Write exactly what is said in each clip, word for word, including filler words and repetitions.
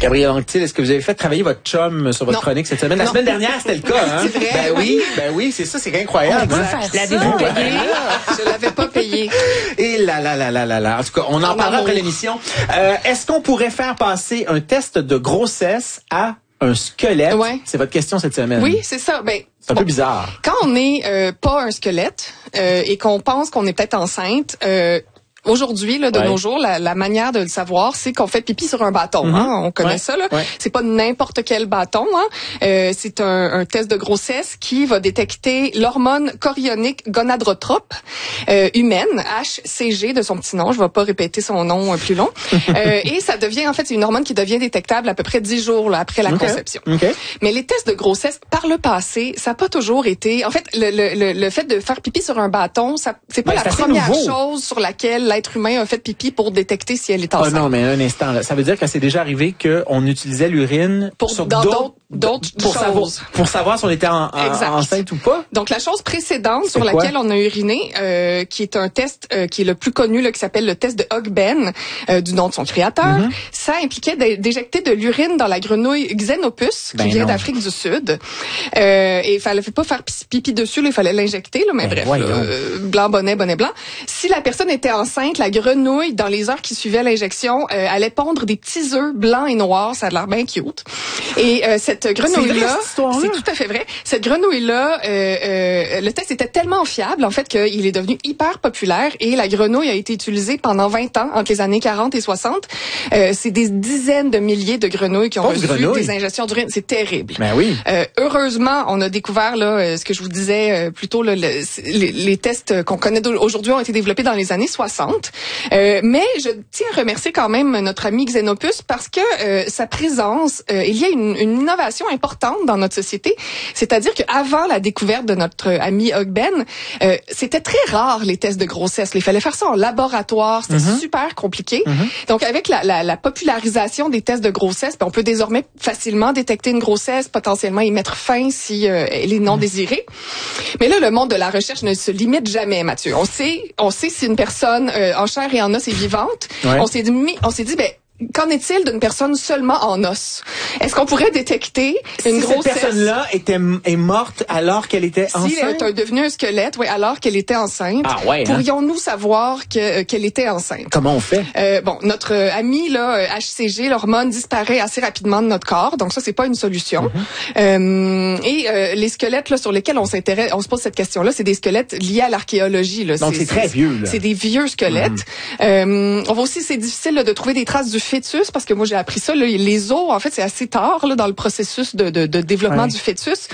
Gabrielle Anctil, est-ce que vous avez fait travailler votre chum sur votre non. chronique cette semaine? La non. semaine dernière, c'était le cas, hein? C'est vrai? Ben oui, ben oui, c'est ça, c'est incroyable. On peut hein? faire ça. L'avez-vous payé? Je l'avais pas payé. Et là, là, là, là, là, là. En tout cas, on en En parlera amour. après l'émission. Euh, est-ce qu'on pourrait faire passer un test de grossesse à un squelette? Ouais. C'est votre question cette semaine. Oui, c'est ça. Ben, C'est un bon, peu bizarre. Quand on n'est euh, pas un squelette euh, et qu'on pense qu'on est peut-être enceinte, euh, aujourd'hui, là, de Ouais. nos jours, la, la manière de le savoir, c'est qu'on fait pipi sur un bâton. Mm-hmm. Hein? On connaît Ouais. ça. Là. Ouais. C'est pas n'importe quel bâton. Hein? Euh, c'est un, un test de grossesse qui va détecter l'hormone chorionique gonadrotrope euh, humaine, H C G de son petit nom. Je vais pas répéter son nom euh, plus long. euh, et ça devient, en fait, c'est une hormone qui devient détectable à peu près dix jours là, après la OK. conception. OK. Mais les tests de grossesse, par le passé, ça n'a pas toujours été... En fait, le, le, le, le fait de faire pipi sur un bâton, ça c'est pas Ben, la c'est assez première nouveau. chose sur laquelle l'être humain a fait pipi pour détecter si elle est Oh enceinte. non, mais un instant, là. Ça veut dire que c'est déjà arrivé qu'on utilisait l'urine Pour- sur dans d'autres, d'autres- d'autres pour choses. savoir, pour savoir si on était en, en- Exact. enceinte ou pas. Donc, la chose précédente C'est sur quoi? laquelle on a uriné, euh, qui est un test euh, qui est le plus connu, là, qui s'appelle le test de Hogben, euh, du nom de son créateur, Mm-hmm. ça impliquait d'é- d'éjecter de l'urine dans la grenouille Xenopus, qui Ben vient non. d'Afrique du Sud. Euh, et il fallait pas faire pis- pipi dessus, là, il fallait l'injecter, là, mais Ben bref, voyons. là, euh, blanc, bonnet, bonnet blanc. Si la personne était enceinte, la grenouille, dans les heures qui suivaient l'injection, euh, allait pondre des petits œufs blancs et noirs, ça a l'air bien cute. Et euh, cette grenouille-là, vrai, cette histoire-là? c'est tout à fait vrai. Cette grenouille-là, euh, euh, le test était tellement fiable, en fait, qu'il est devenu hyper populaire et la grenouille a été utilisée pendant vingt ans, entre les années quarante et soixante. Euh, c'est des dizaines de milliers de grenouilles qui ont Pauvre reçu grenouille. des ingestions d'urine. C'est terrible. Ben oui. Euh, heureusement, on a découvert là euh, ce que je vous disais euh, plus tôt, là, le- les, les tests qu'on connaît aujourd'hui ont été développés dans les années soixante. Euh, mais je tiens à remercier quand même notre ami Xenopus parce que euh, sa présence, euh, il y a une, une innovation importante dans notre société. C'est-à-dire qu'avant la découverte de notre ami Hogben, euh, c'était très rare les tests de grossesse. Il fallait faire ça en laboratoire, c'était Mm-hmm. super compliqué. Donc avec la, la, la popularisation des tests de grossesse, ben, on peut désormais facilement détecter une grossesse, potentiellement y mettre fin si euh, elle est non désirée. Mais là, le monde de la recherche ne se limite jamais, Mathieu. On sait, on sait si une personne euh, en chair et en os est vivante. Ouais. On s'est dit, on s'est dit, ben qu'en est-il d'une personne seulement en os? Est-ce qu'on pourrait détecter une si grossesse? cette personne-là était est morte alors qu'elle était Si enceinte? elle est devenue un squelette, oui, alors qu'elle était enceinte, Ah ouais, hein? pourrions-nous savoir que qu'elle était enceinte? Comment on fait? Euh, bon, notre euh, ami là, euh, H C G, l'hormone disparaît assez rapidement de notre corps, donc ça c'est pas une solution. Mm-hmm. Euh, et euh, les squelettes là sur lesquels on s'intéresse, on se pose cette question-là, c'est des squelettes liés à l'archéologie. Là. Donc c'est très vieux, là. C'est des vieux squelettes. Euh, on voit aussi c'est difficile là, de trouver des traces du fœtus parce que moi j'ai appris ça. Là, les os, en fait, c'est assez tard là, dans le processus de, de, de développement Ouais. du fœtus.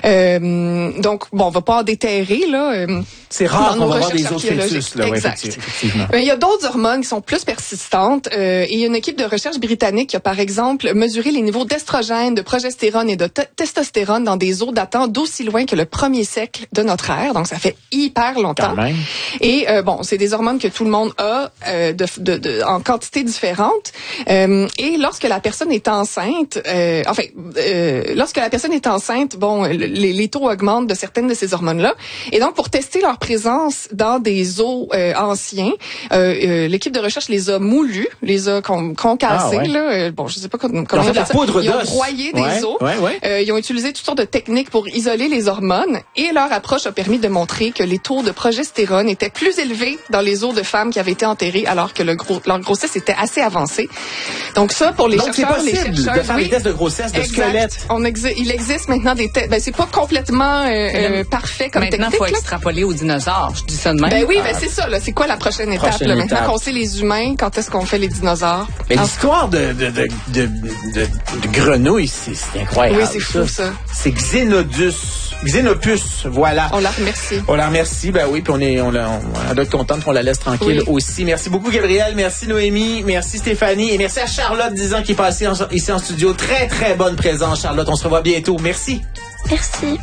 Euh, donc bon, on va pas en déterrer là. euh, C'est rare dans qu'on nos va avoir des recherches autres fœtus, là, ouais, exact. effectivement. Mais il y a d'autres hormones qui sont plus persistantes. Euh, et il y a une équipe de recherche britannique qui a, par exemple, mesuré les niveaux d'estrogène, de progestérone et de te- testostérone dans des os datant d'aussi loin que le premier siècle de notre ère. Donc, ça fait hyper longtemps. Quand même. Et euh, bon, c'est des hormones que tout le monde a euh, de, de, de, en quantité différente. Euh, et lorsque la personne est enceinte, euh, enfin, euh, lorsque la personne est enceinte, bon, les, les taux augmentent de certaines de ces hormones-là. Et donc, pour tester leur présence dans des os euh, anciens, euh, euh, l'équipe de recherche les a moulus, les a con, concassés. Ah, ouais. Là, Euh, bon, je sais pas comment, Ils comment ont fait de la dire ça. poudre Ils ont d'os. broyé des Ouais, os. ouais, ouais. Euh, ils ont utilisé toutes sortes de techniques pour isoler les hormones et leur approche a permis de montrer que les taux de progestérone étaient plus élevés dans les os de femmes qui avaient été enterrées alors que le gros, leur grossesse était assez avancée. Donc ça, pour les Donc c'est chercheurs, les possible chercheurs, de faire oui, des tests de grossesse de exact. squelette. On exi- il existe maintenant des tests. Ben c'est pas complètement euh, euh, parfait comme Maintenant, il technique. faut là. extrapoler aux dinosaures. Je dis ça de même. Ben oui, ben c'est ça. Là, c'est quoi la prochaine étape Prochaine là, étape. maintenant qu'on sait les humains, quand est-ce qu'on fait les dinosaures Mais En- l'histoire de, de, de, de, de, de grenouille, c'est c'est incroyable. Oui, c'est fou, ça. C'est Xenodus. Xenopus, voilà. On la remercie. On la remercie, ben oui, puis on est, on, la- on, on doit être contente qu'on la laisse tranquille Oui. aussi. Merci beaucoup, Gabrielle. Merci, Noémie. Merci, Stéphanie. Et merci à Charlotte, disant qui est passée en- ici en studio. Très, très bonne présence, Charlotte. On se revoit bientôt. Merci. Merci.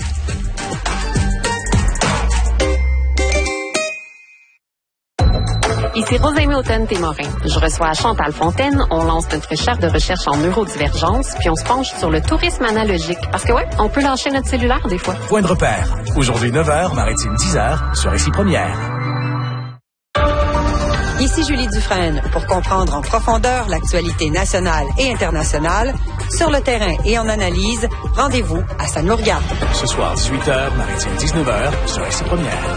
Ici Rosémie Automne-Témorin. Je reçois Chantal Fontaine. On lance notre chaire de recherche en neurodivergence, puis on se penche sur le tourisme analogique. Parce que ouais, on peut lâcher notre cellulaire des fois. Point de repère. Aujourd'hui neuf heures, Maritime dix heures, sur Ici Première. Ici Ici Julie Dufresne pour comprendre en profondeur l'actualité nationale et internationale. Sur le terrain et en analyse, rendez-vous à Ça nous regarde. Ce soir, dix-huit heures, Maritime dix-neuf heures, sur R C Première.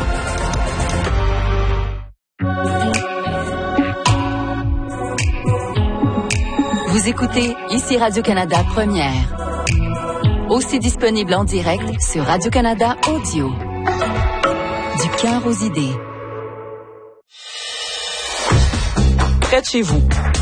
Vous écoutez ici Radio-Canada Première. Aussi disponible en direct sur Radio-Canada Audio. Du cœur aux idées. Près de chez vous,